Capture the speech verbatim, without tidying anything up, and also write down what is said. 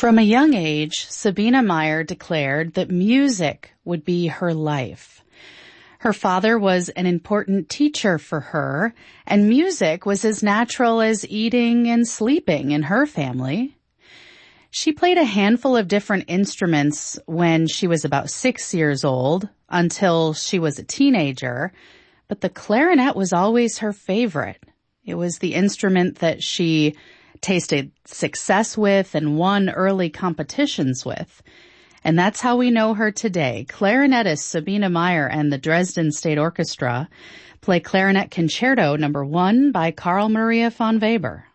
From a young age, Sabina Meyer declared that music would be her life. Her father was an important teacher for her, and music was as natural as eating and sleeping in her family. She played a handful of different instruments when she was about six years old, until she was a teenager, but the clarinet was always her favorite. It was the instrument that she tasted success with and won early competitions with. And that's how we know her today. Clarinetist Sabina Meyer and the Dresden State Orchestra play Clarinet Concerto number one by Carl Maria von Weber.